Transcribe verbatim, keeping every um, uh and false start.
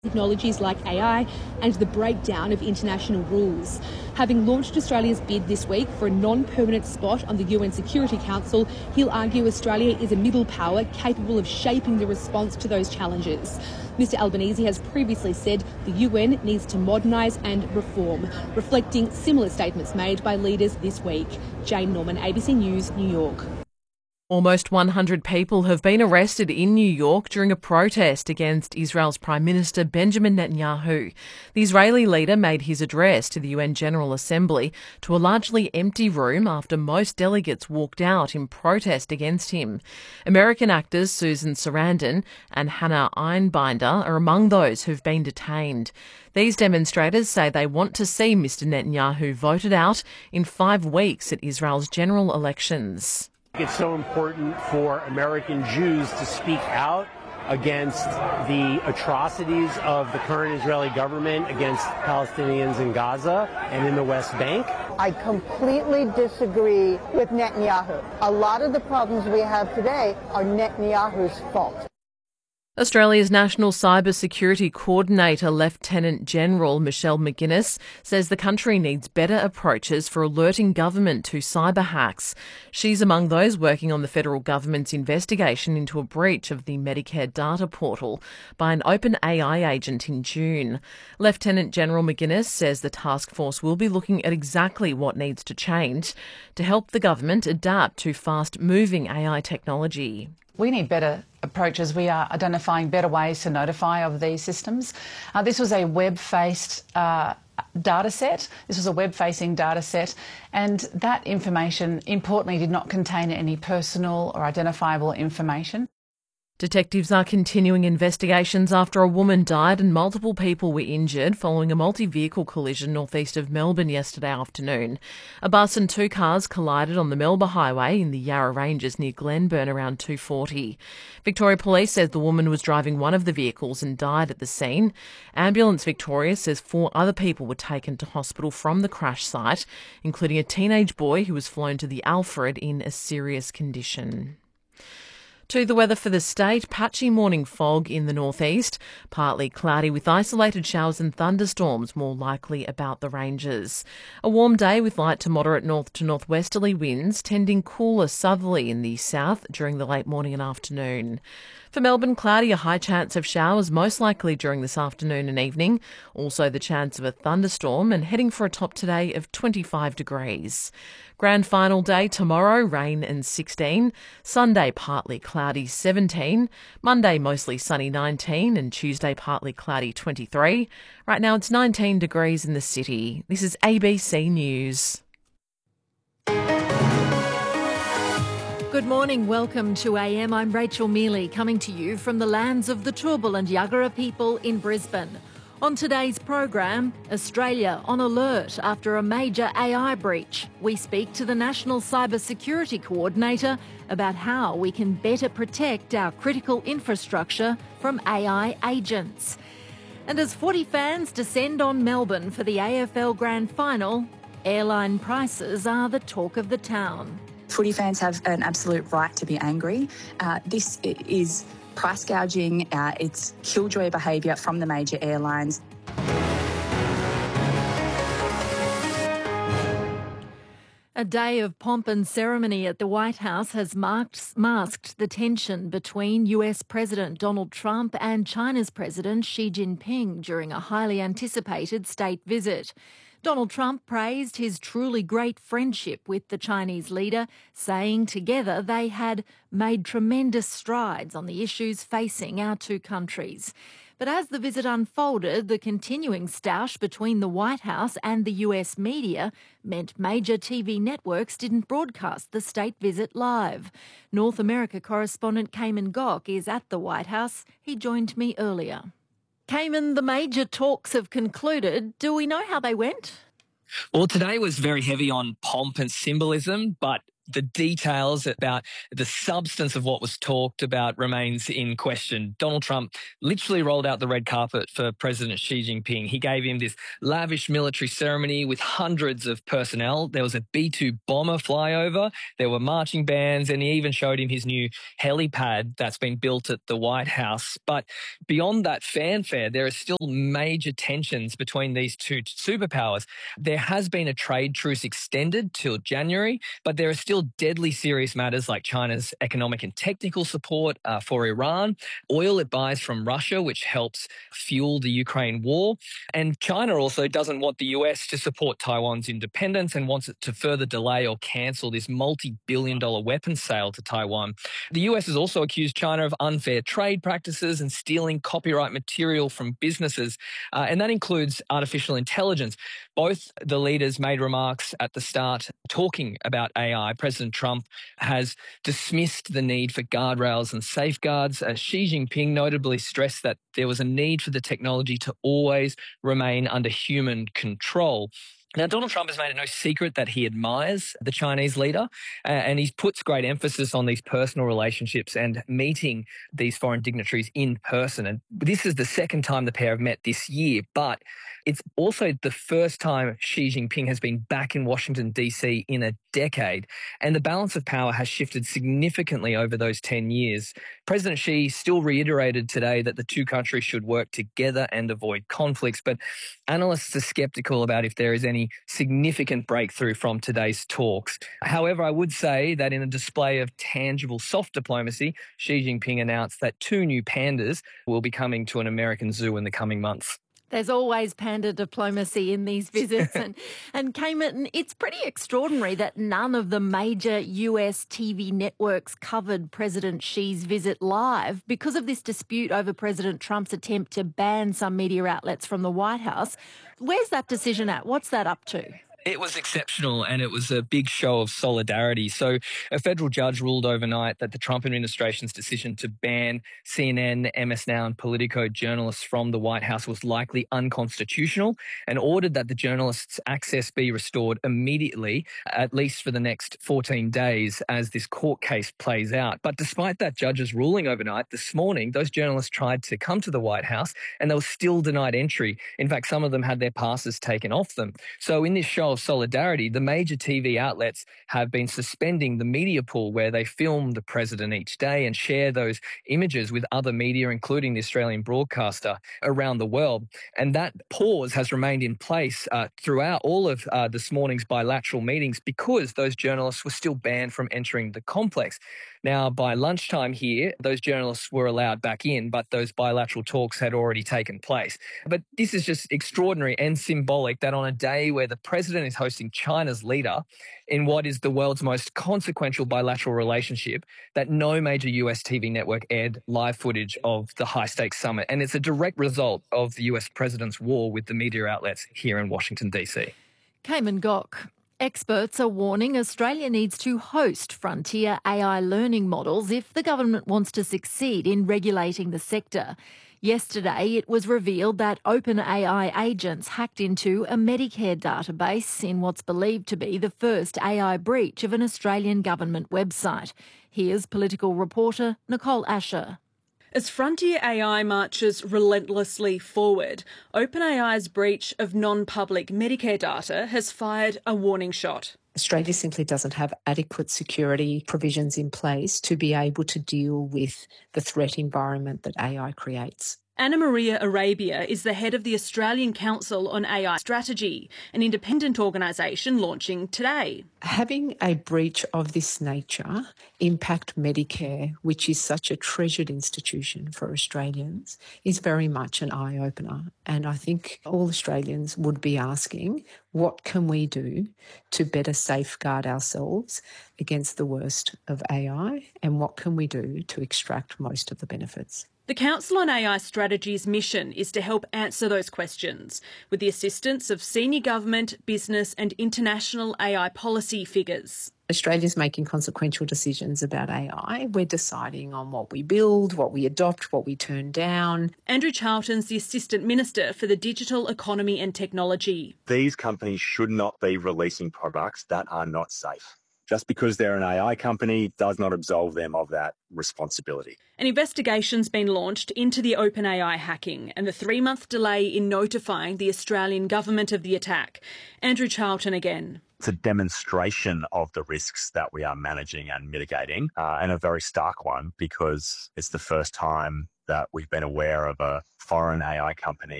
technologies like A I and the breakdown of international rules. Having launched Australia's bid this week for a non-permanent spot on the U N Security Council, he'll argue Australia is a middle power capable of shaping the response to those challenges. Mister Albanese has previously said the U N needs to modernise and reform, reflecting similar statements made by leaders this week. Jane Norman, A B C News, New York. Almost one hundred people have been arrested in New York during a protest against Israel's Prime Minister Benjamin Netanyahu. The Israeli leader made his address to the U N General Assembly to a largely empty room after most delegates walked out in protest against him. American actors Susan Sarandon and Hannah Einbinder are among those who've been detained. These demonstrators say they want to see Mister Netanyahu voted out in five weeks at Israel's general elections. It's so important for American Jews to speak out against the atrocities of the current Israeli government against Palestinians in Gaza and in the West Bank. I completely disagree with Netanyahu. A lot of the problems we have today are Netanyahu's fault. Australia's National Cyber Security Coordinator, Lieutenant General Michelle McGuinness, says the country needs better approaches for alerting government to cyber hacks. She's among those working on the federal government's investigation into a breach of the Medicare data portal by an open A I agent in June. Lieutenant General McGuinness says the task force will be looking at exactly what needs to change to help the government adapt to fast-moving A I technology. We need better approaches. We are identifying better ways to notify of these systems. Uh, this was a web-faced uh, data set. This was a web-facing data set, and that information, importantly, did not contain any personal or identifiable information. Detectives are continuing investigations after a woman died and multiple people were injured following a multi-vehicle collision northeast of Melbourne yesterday afternoon. A bus and two cars collided on the Melba Highway in the Yarra Ranges near Glenburn around two forty. Victoria Police says the woman was driving one of the vehicles and died at the scene. Ambulance Victoria says four other people were taken to hospital from the crash site, including a teenage boy who was flown to the Alfred in a serious condition. To the weather for the state, patchy morning fog in the northeast, partly cloudy with isolated showers and thunderstorms more likely about the ranges. A warm day with light to moderate north to northwesterly winds, tending cooler southerly in the south during the late morning and afternoon. For Melbourne, cloudy, a high chance of showers, most likely during this afternoon and evening. Also the chance of a thunderstorm and heading for a top today of twenty-five degrees. Grand final day tomorrow, rain and sixteen. Sunday, partly cloudy, seventeen. Monday, mostly sunny, nineteen. And Tuesday, partly cloudy, twenty-three. Right now, it's nineteen degrees in the city. This is A B C News. Good morning, welcome to A M. I'm Rachel Mealy, coming to you from the lands of the Turrbal and Yagara people in Brisbane. On today's program, Australia on alert after a major A I breach. We speak to the National Cyber Security Coordinator about how we can better protect our critical infrastructure from A I agents. And as footy fans descend on Melbourne for the A F L Grand Final, airline prices are the talk of the town. Footy fans have an absolute right to be angry. Uh, this is price gouging, uh, it's killjoy behaviour from the major airlines. A day of pomp and ceremony at the White House has marked, masked the tension between U S President Donald Trump and China's President Xi Jinping during a highly anticipated state visit. Donald Trump praised his truly great friendship with the Chinese leader, saying together they had made tremendous strides on the issues facing our two countries. But as the visit unfolded, the continuing stoush between the White House and the U S media meant major T V networks didn't broadcast the state visit live. North America correspondent Cayman Gok is at the White House. He joined me earlier. Cayman, the major talks have concluded. Do we know how they went? Well, today was very heavy on pomp and symbolism, but the details about the substance of what was talked about remains in question. Donald Trump literally rolled out the red carpet for President Xi Jinping. He gave him this lavish military ceremony with hundreds of personnel. There was a B two bomber flyover. There were marching bands, and he even showed him his new helipad that's been built at the White House. But beyond that fanfare, there are still major tensions between these two superpowers. There has been a trade truce extended till January, but there are still deadly serious matters like China's economic and technical support uh, for Iran, oil it buys from Russia, which helps fuel the Ukraine war. And China also doesn't want the U S to support Taiwan's independence and wants it to further delay or cancel this multi-billion dollar weapons sale to Taiwan. The U S has also accused China of unfair trade practices and stealing copyright material from businesses, uh, and that includes artificial intelligence. Both the leaders made remarks at the start talking about A I. President Trump has dismissed the need for guardrails and safeguards. Uh, Xi Jinping notably stressed that there was a need for the technology to always remain under human control. Now, Donald Trump has made it no secret that he admires the Chinese leader, uh, and he puts great emphasis on these personal relationships and meeting these foreign dignitaries in person. And this is the second time the pair have met this year, but it's also the first time Xi Jinping has been back in Washington, D C in a decade, and the balance of power has shifted significantly over those ten years. President Xi still reiterated today that the two countries should work together and avoid conflicts, but analysts are skeptical about if there is any significant breakthrough from today's talks. However, I would say that in a display of tangible soft diplomacy, Xi Jinping announced that two new pandas will be coming to an American zoo in the coming months. There's always panda diplomacy in these visits. and, and Cayman, it's pretty extraordinary that none of the major U S T V networks covered President Xi's visit live because of this dispute over President Trump's attempt to ban some media outlets from the White House. Where's that decision at? What's that up to? It was exceptional, and it was a big show of solidarity. So a federal judge ruled overnight that the Trump administration's decision to ban C N N, M S Now and Politico journalists from the White House was likely unconstitutional, and ordered that the journalists' access be restored immediately, at least for the next fourteen days as this court case plays out. But despite that judge's ruling overnight, this morning, those journalists tried to come to the White House and they were still denied entry. In fact, some of them had their passes taken off them. So in this show of solidarity, the major T V outlets have been suspending the media pool where they film the president each day and share those images with other media, including the Australian broadcaster, around the world. And that pause has remained in place uh, throughout all of uh, this morning's bilateral meetings because those journalists were still banned from entering the complex. Now, by lunchtime here, those journalists were allowed back in, but those bilateral talks had already taken place. But this is just extraordinary and symbolic that on a day where the president is hosting China's leader in what is the world's most consequential bilateral relationship, that no major U S T V network aired live footage of the high-stakes summit. And it's a direct result of the U S president's war with the media outlets here in Washington, D C. Cayman Gok. Experts are warning Australia needs to host frontier A I learning models if the government wants to succeed in regulating the sector. Yesterday, it was revealed that OpenAI agents hacked into a Medicare database in what's believed to be the first A I breach of an Australian government website. Here's political reporter Nicole Asher. As frontier A I marches relentlessly forward, OpenAI's breach of non-public Medicare data has fired a warning shot. Australia simply doesn't have adequate security provisions in place to be able to deal with the threat environment that A I creates. Anna Maria Arabia is the head of the Australian Council on A I Strategy, an independent organisation launching today. Having a breach of this nature impact Medicare, which is such a treasured institution for Australians, is very much an eye-opener. And I think all Australians would be asking, what can we do to better safeguard ourselves against the worst of A I, and what can we do to extract most of the benefits? The Council on A I Strategy's mission is to help answer those questions with the assistance of senior government, business and international A I policy figures. Australia's making consequential decisions about A I. We're deciding on what we build, what we adopt, what we turn down. Andrew Charlton's the Assistant Minister for the Digital Economy and Technology. These companies should not be releasing products that are not safe. Just because they're an A I company does not absolve them of that responsibility. An investigation's been launched into the OpenAI hacking and the three-month delay in notifying the Australian government of the attack. Andrew Charlton again. It's a demonstration of the risks that we are managing and mitigating, uh, and a very stark one, because it's the first time that we've been aware of a foreign A I company